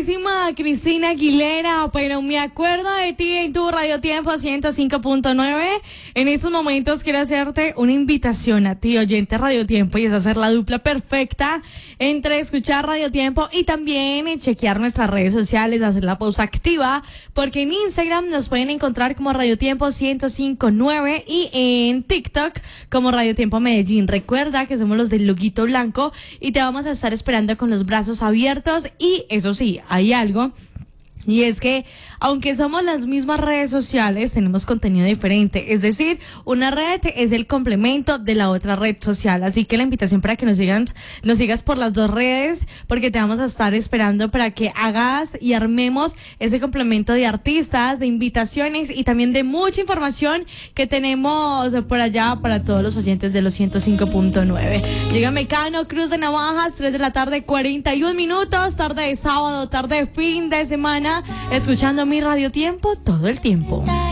famosísima Cristina Aguilera, pero me acuerdo de ti en tu Radio Tiempo 105.9. En estos momentos quiero hacerte una invitación a ti, oyente Radio Tiempo, y es hacer la dupla perfecta entre escuchar Radio Tiempo y también chequear nuestras redes sociales, hacer la pausa activa, porque en Instagram nos pueden encontrar como Radio Tiempo 105.9 y en TikTok como Radio Tiempo Medellín. Recuerda que somos los del loguito blanco y te vamos a estar esperando con los brazos abiertos. Y eso sí, hay algo, y es que aunque somos las mismas redes sociales, tenemos contenido diferente. Es decir, una red es el complemento de la otra red social. Así que la invitación para que nos sigas por las dos redes, porque te vamos a estar esperando para que hagas y armemos ese complemento de artistas, de invitaciones y también de mucha información que tenemos por allá para todos los oyentes de los 105.9. Llega Mecano, Cruz de Navajas, 3 de la tarde, 41 minutos, tarde de sábado, tarde de fin de semana, escuchando mi Radio Tiempo todo el tiempo.